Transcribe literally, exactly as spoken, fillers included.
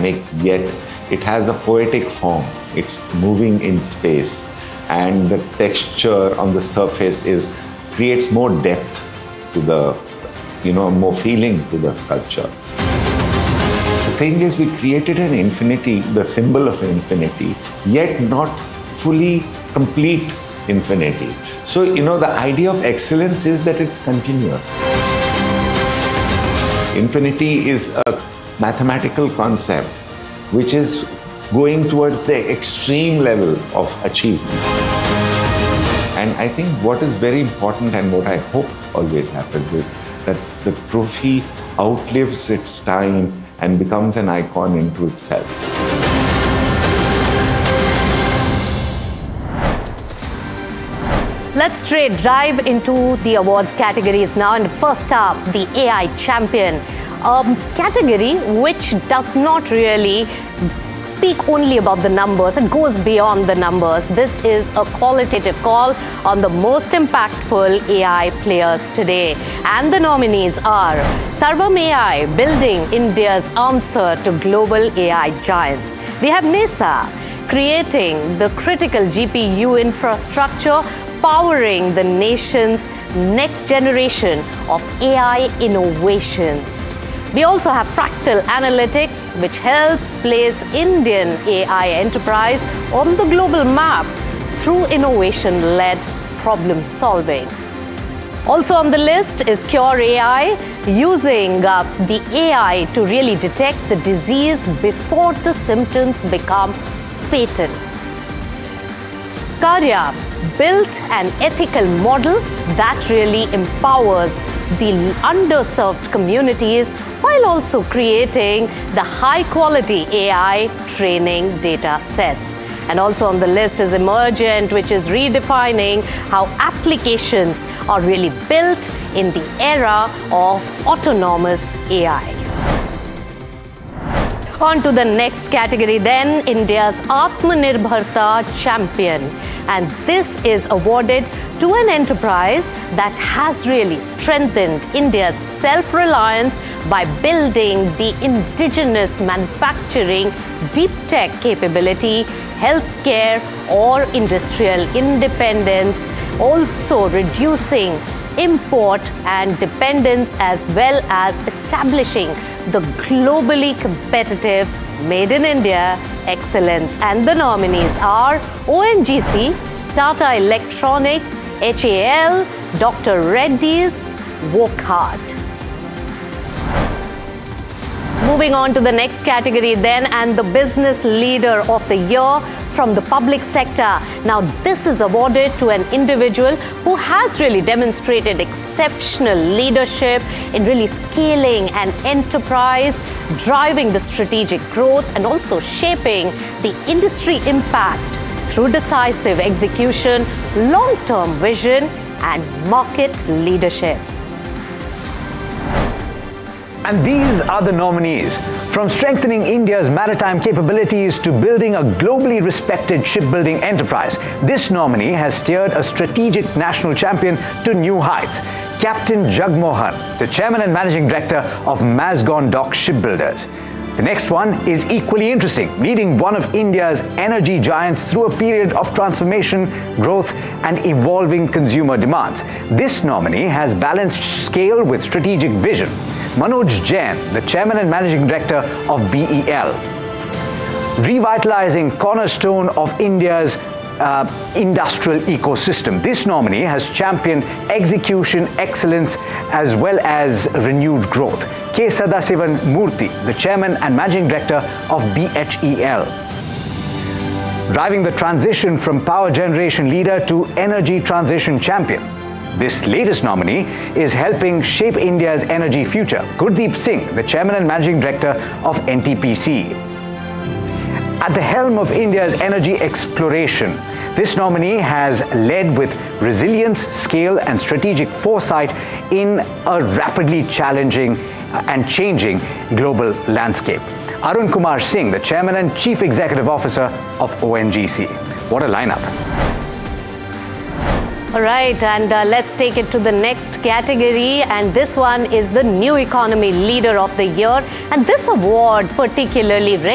dynamic, yet it has a poetic form. It's moving in space, and the texture on the surface is creates more depth to the, you know, more feeling to the sculpture. The thing is, we created an infinity, the symbol of infinity, yet not fully complete infinity. So, you know, the idea of excellence is that it's continuous. Infinity is a mathematical concept which is going towards the extreme level of achievement. And I think what is very important, and what I hope always happens, is that the trophy outlives its time and becomes an icon into itself. Let's straight dive into the awards categories now. And first up, the A I Champion, a category which does not really speak only about the numbers. It goes beyond the numbers. This is a qualitative call on the most impactful A I players today. And the nominees are Sarvam A I, building India's answer to global A I giants. We have NESA, creating the critical G P U infrastructure powering the nation's next generation of A I innovations. We also have Fractal Analytics, which helps place Indian A I enterprise on the global map through innovation-led problem solving. Also on the list is Cure A I, using uh, the A I to really detect the disease before the symptoms become fatal. Karya built an ethical model that really empowers the underserved communities while also creating the high-quality A I training data sets. And also on the list is Emergent, which is redefining how applications are really built in the era of autonomous A I. On to the next category then, India's Atmanirbharta Champion. And this is awarded to an enterprise that has really strengthened India's self-reliance by building the indigenous manufacturing, deep tech capability, healthcare or industrial independence, also reducing import and dependence, as well as establishing the globally competitive Made in India excellence. And the nominees are O N G C, Tata Electronics, H A L, Doctor Reddy's, Wockhardt. Moving on to the next category then, and the Business Leader of the Year from the public sector. Now this is awarded to an individual who has really demonstrated exceptional leadership in really scaling an enterprise, driving the strategic growth and also shaping the industry impact through decisive execution, long-term vision and market leadership. And these are the nominees. From strengthening India's maritime capabilities to building a globally respected shipbuilding enterprise, this nominee has steered a strategic national champion to new heights. Captain Jagmohan, the Chairman and Managing Director of Mazagon Dock Shipbuilders. The next one is equally interesting, leading one of India's energy giants through a period of transformation, growth, and evolving consumer demands. This nominee has balanced scale with strategic vision. Manoj Jain, the Chairman and Managing Director of B E L. Revitalizing cornerstone of India's uh, industrial ecosystem. This nominee has championed execution excellence as well as renewed growth. K. Sadasivan Murthy, the Chairman and Managing Director of B H E L. Driving the transition from power generation leader to energy transition champion. This latest nominee is helping shape India's energy future. Gurdeep Singh, the Chairman and Managing Director of N T P C. At the helm of India's energy exploration, this nominee has led with resilience, scale, and strategic foresight in a rapidly challenging and changing global landscape. Arun Kumar Singh, the Chairman and Chief Executive Officer of O N G C. What a lineup. All right, and uh, let's take it to the next category, and this one is the New Economy Leader of the Year, and this award particularly